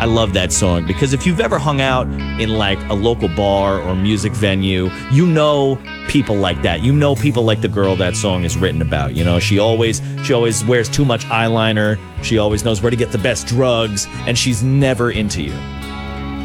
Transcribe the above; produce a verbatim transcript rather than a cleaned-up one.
I love that song because if you've ever hung out in like a local bar or music venue, you know people like that. You know people like the girl that song is written about. You know, she always she always wears too much eyeliner. She always knows where to get the best drugs, and she's never into you.